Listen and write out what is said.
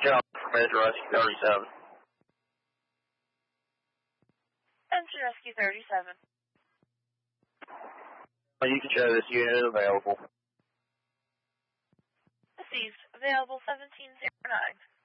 Jump from Edge Rescue 37. Engine Rescue 37. You can show this unit available. Deceased, available 1709.